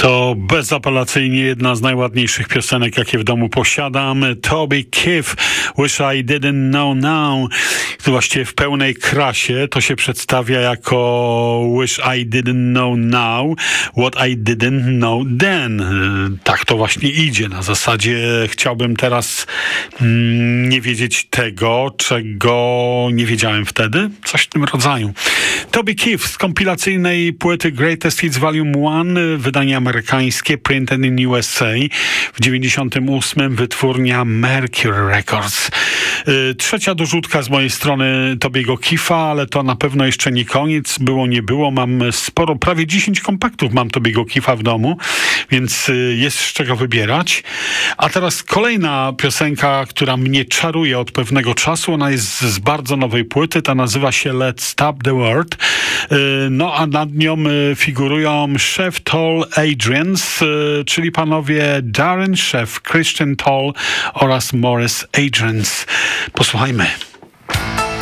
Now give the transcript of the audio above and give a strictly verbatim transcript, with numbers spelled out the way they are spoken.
To bezapelacyjnie jedna z najładniejszych piosenek, jakie w domu posiadam. Toby Keith, Wish I Didn't Know Now. Właściwie w pełnej krasie to się przedstawia jako Wish I Didn't Know Now, What I Didn't Know Then. Tak to właśnie idzie. Na zasadzie chciałbym teraz mm, nie wiedzieć tego, czego nie wiedziałem wtedy. Coś w tym rodzaju. Toby Keith z kompilacyjnej płyty Greatest Hits Volume jeden, wydanie amerykańskie, printed in U S A. W dziewięćdziesiątym ósmym wytwórnia Mercury Records. Yy, trzecia dorzutka z mojej strony Tobiego Keitha, ale to na pewno jeszcze nie koniec. Było, nie było. Mam sporo, prawie dziesięć kompaktów mam Tobiego Keitha w domu, więc yy, jest z czego wybierać. A teraz kolejna piosenka, która mnie czaruje od pewnego czasu. Ona jest z bardzo nowej płyty. Ta nazywa się Let's Stop the World. Yy, no a nad nią yy, figurują Chef Toll Adrians, yy, czyli panowie Darren Chef, Christian Toll oraz Morris Adrians. Posłuchajmy.